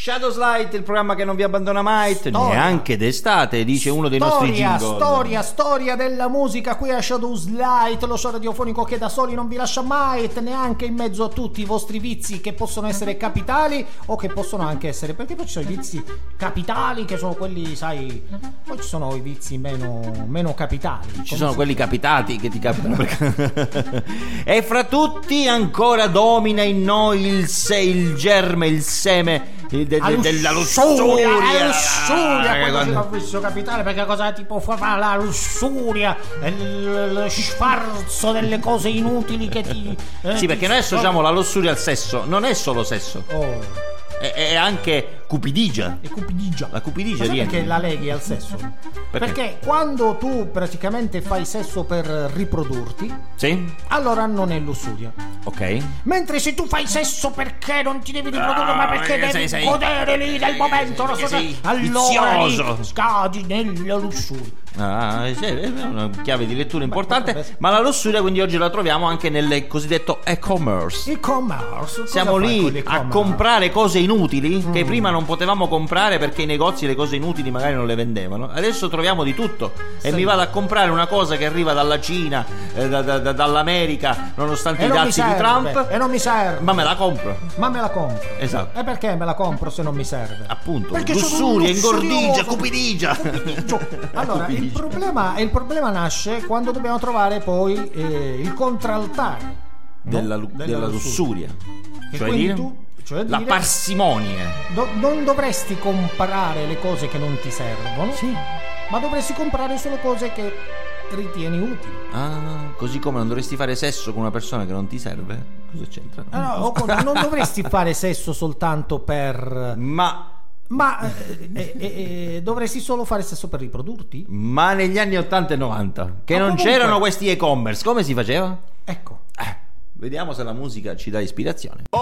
Shadows Light, il programma che non vi abbandona mai, neanche d'estate, dice uno dei nostri jingle. Storia della musica qui a Shadows Light, lo show radiofonico che da soli non vi lascia mai, neanche in mezzo a tutti i vostri vizi che possono essere capitali o che possono anche essere, perché poi ci sono i vizi capitali che sono quelli, sai, poi ci sono i vizi meno capitali. Ci sono quelli capitati che ti capitano e fra tutti ancora domina in noi il germe, il seme della lussuria. Quando non visto capitale, perché cosa tipo fa la lussuria, lo sfarzo delle cose inutili che ti sì, perché noi associamo la lussuria al sesso, non è solo sesso. È anche cupidigia. La cupidigia rientra. Perché la leghi al sesso? Perché quando tu praticamente fai sesso per riprodurti, sì, allora non è lussuria. Ok. Mentre se tu fai sesso perché non ti devi riprodurre, ma perché devi godere lì del momento, allora lì scadi nella lussuria. È una chiave di lettura importante. Ma la lussuria quindi oggi la troviamo anche nel cosiddetto e-commerce. Siamo lì a comprare cose inutili che prima non potevamo comprare perché i negozi le cose inutili magari non le vendevano. Adesso troviamo di tutto e mi vado a comprare una cosa che arriva dalla Cina, dall'America, nonostante i dazi di Trump, e non mi serve, ma me la compro. Esatto. E perché me la compro se non mi serve? Appunto, perché lussuria, ingordigia, cupidigia. Allora il problema nasce quando dobbiamo trovare poi il contraltare della lussuria, cioè la parsimonia. Non dovresti comprare le cose che non ti servono, sì, ma dovresti comprare solo cose che ritieni utili. Così come non dovresti fare sesso con una persona che non ti serve? Cosa c'entra? Non dovresti fare sesso soltanto per ma dovresti solo fare sesso per riprodurti? Ma negli anni 80 e 90 che non c'erano questi e-commerce, come si faceva? Ecco. Vediamo se la musica ci dà ispirazione.